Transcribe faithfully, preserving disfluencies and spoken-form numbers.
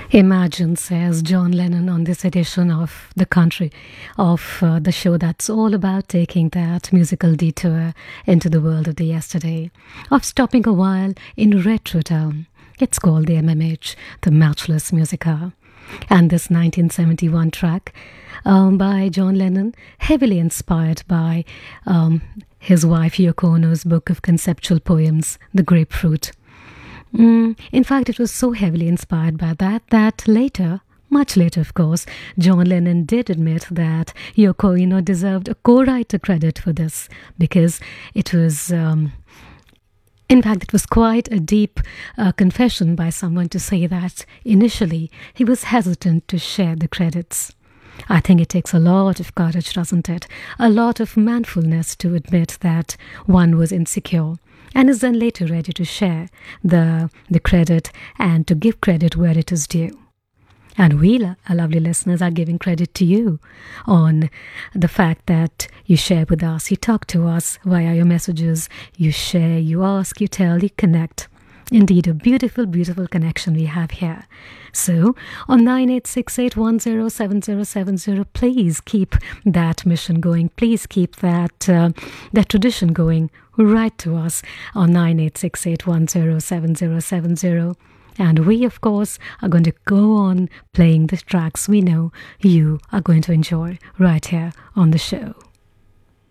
Imagine, says John Lennon on this edition of The Country, of uh, the show that's all about taking that musical detour into the world of the yesterday, of stopping a while in Retro Town. It's called the M M H, the Matchless Music Hour. And this nineteen seventy-one track um, by John Lennon, heavily inspired by um, his wife Yoko Ono's book of conceptual poems, The Grapefruit. Mm, in fact, it was so heavily inspired by that that later, much later of course, John Lennon did admit that Yoko Ono deserved a co-writer credit for this because it was... Um, In fact, it was quite a deep uh, confession by someone to say that initially he was hesitant to share the credits. I think it takes a lot of courage, doesn't it? A lot of manfulness to admit that one was insecure and is then later ready to share the, the credit and to give credit where it is due. And we, our lovely listeners, are giving credit to you on the fact that you share with us, you talk to us via your messages, you share, you ask, you tell, you connect. Indeed, a beautiful, beautiful connection we have here. So, on nine eight six eight one zero seven zero seven zero, please keep that mission going. Please keep that, uh, that tradition going. Write to us on nine eight six eight one zero seven zero seven zero. And we, of course, are going to go on playing the tracks we know you are going to enjoy right here on the show.